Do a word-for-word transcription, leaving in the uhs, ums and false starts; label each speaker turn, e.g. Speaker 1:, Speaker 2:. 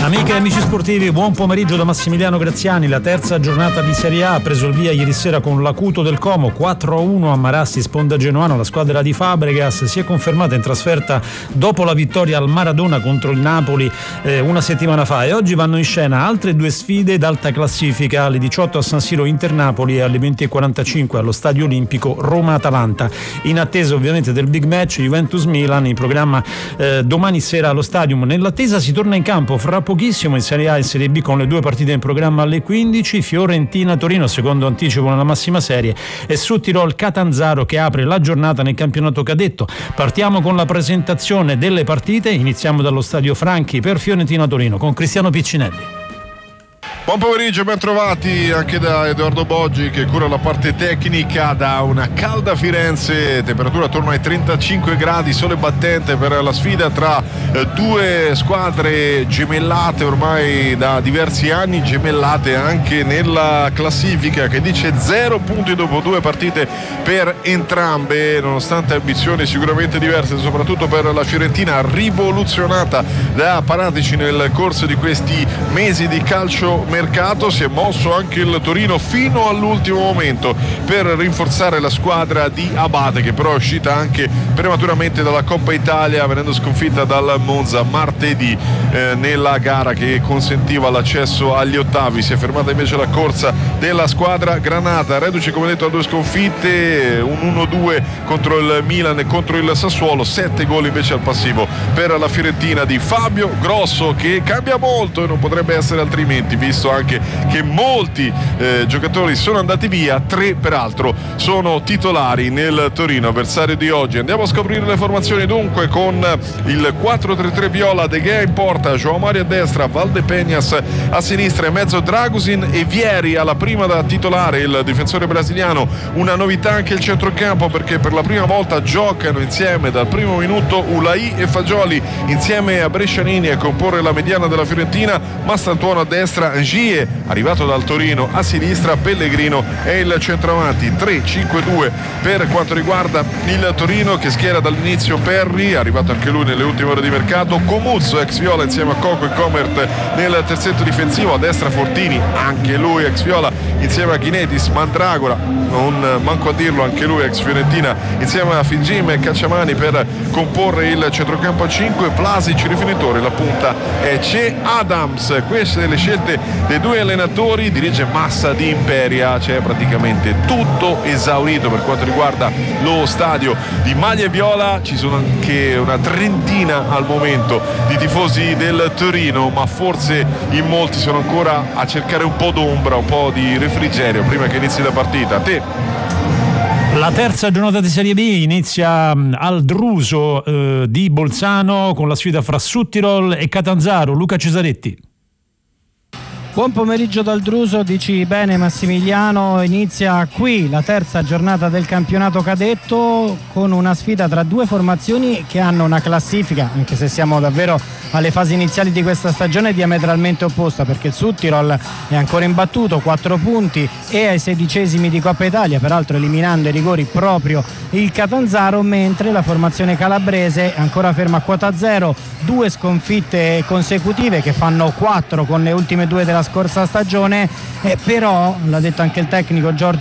Speaker 1: Amiche e amici sportivi, buon pomeriggio da Massimiliano Graziani. La terza giornata di Serie A ha preso il via ieri sera con l'Acuto del Como, quattro a uno a Marassi, sponda Genoano. La squadra di Fabregas si è confermata in trasferta dopo la vittoria al Maradona contro il Napoli eh, una settimana fa, e oggi vanno in scena altre due sfide d'alta classifica, alle diciotto a San Siro Inter-Napoli e alle venti e quarantacinque allo Stadio Olimpico Roma-Atalanta. In attesa ovviamente del big match Juventus-Milan, in programma eh, domani sera allo Stadium. Nell'attesa si torna in campo fra pochissimo in Serie A e Serie B con le due partite in programma alle quindici, Fiorentina-Torino secondo anticipo nella massima serie e Südtirol-Catanzaro che apre la giornata nel campionato cadetto. Partiamo con la presentazione delle partite, iniziamo dallo Stadio Franchi per Fiorentina-Torino con Cristiano Piccinelli.
Speaker 2: Buon pomeriggio, ben trovati anche da Edoardo Boggi che cura la parte tecnica. Da una calda Firenze, temperatura attorno ai trentacinque gradi, sole battente per la sfida tra eh, due squadre gemellate ormai da diversi anni, gemellate anche nella classifica che dice zero punti dopo due partite per entrambe, nonostante ambizioni sicuramente diverse, soprattutto per la Fiorentina rivoluzionata da Paratici nel corso di questi mesi di calcio mercato. Si è mosso anche il Torino fino all'ultimo momento per rinforzare la squadra di Abate, che però è uscita anche prematuramente dalla Coppa Italia venendo sconfitta dal Monza martedì eh, nella gara che consentiva l'accesso agli ottavi. Si è fermata invece la corsa della squadra granata, reduce come detto a due sconfitte, un uno due contro il Milan e contro il Sassuolo, sette gol invece al passivo per la Fiorentina di Fabio Grosso, che cambia molto e non potrebbe essere altrimenti, visto anche che molti eh, giocatori sono andati via, tre peraltro sono titolari nel Torino, avversario di oggi. Andiamo a scoprire le formazioni dunque con il quattro tre tre viola, De Gea in porta, João Mario a destra, Valdepeñas a sinistra, in mezzo Dragusin e Vieri alla prima da titolare, il difensore brasiliano. Una novità anche il centrocampo, perché per la prima volta giocano insieme dal primo minuto Ulai e Fagioli insieme a Brescianini a comporre la mediana della Fiorentina, Mastantuono a destra, Gie arrivato dal Torino a sinistra, Pellegrino è il centravanti. Tre cinque due per quanto riguarda il Torino, che schiera dall'inizio Perri, arrivato anche lui nelle ultime ore di mercato, Comuzzo ex Viola insieme a Coco e Comert nel terzetto difensivo, a destra Fortini anche lui ex Viola insieme a Ghinetis, Mandragora non manco a dirlo anche lui ex Fiorentina insieme a Fingim e Cacciamani per comporre il centrocampo a cinque, Vlasic rifinitore, la punta è Che Adams. Queste le scelte dei due allenatori, dirige Massa di Imperia. C'è praticamente tutto esaurito per quanto riguarda lo stadio di maglia viola, ci sono anche una trentina al momento di tifosi del Torino, ma forse in molti sono ancora a cercare un po' d'ombra, un po' di refrigerio prima che inizi la partita. A te.
Speaker 1: La terza giornata di Serie B inizia al Druso eh, di Bolzano con la sfida fra Südtirol e Catanzaro. Luca Cesaretti.
Speaker 3: Buon pomeriggio dal Druso, dici bene Massimiliano, inizia qui la terza giornata del campionato cadetto con una sfida tra due formazioni che hanno una classifica, anche se siamo davvero alle fasi iniziali di questa stagione, diametralmente opposta, perché il Südtirol è ancora imbattuto, quattro punti e ai sedicesimi di Coppa Italia, peraltro eliminando i rigori proprio il Catanzaro, mentre la formazione calabrese è ancora ferma a quota zero, due sconfitte consecutive che fanno quattro con le ultime due della scorsa stagione, eh, però l'ha detto anche il tecnico Giorgio